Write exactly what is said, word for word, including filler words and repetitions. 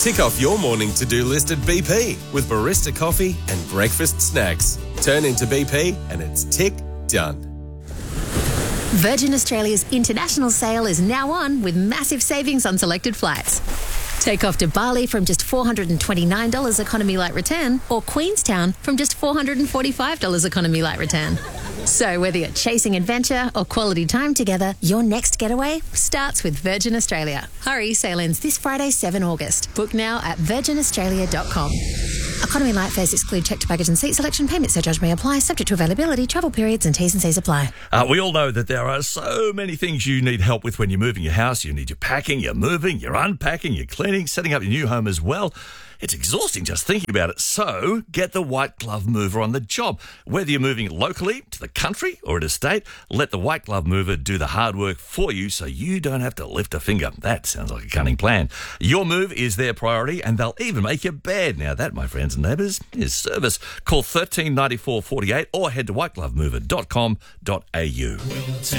Tick off your morning to-do list at B P with barista coffee and breakfast snacks. Turn into B P and it's tick done. Virgin Australia's international sale is now on with massive savings on selected flights. Take off to Bali from just four hundred twenty-nine dollars economy light return, or Queenstown from just four hundred forty-five dollars economy light return. So whether you're chasing adventure or quality time together, your next getaway starts with Virgin Australia. Hurry, sale ends this Friday, seventh of August. Book now at virgin australia dot com. Economy light fares exclude checked baggage and seat selection. Payment surcharge may apply, subject to availability, travel periods and T's and C's apply. Uh, we all know that there are so many things you need help with when you're moving your house. You need your packing, your moving, your unpacking, your cleaning, setting up your new home as well. It's exhausting just thinking about it. So get the White Glove Mover on the job. Whether you're moving locally, to the country or interstate, let the White Glove Mover do the hard work for you so you don't have to lift a finger. That sounds like a cunning plan. Your move is their priority and they'll even make your bed. Now that, my friends and neighbours, is service. Call one three nine four four eight or head to white glove mover dot com dot a u.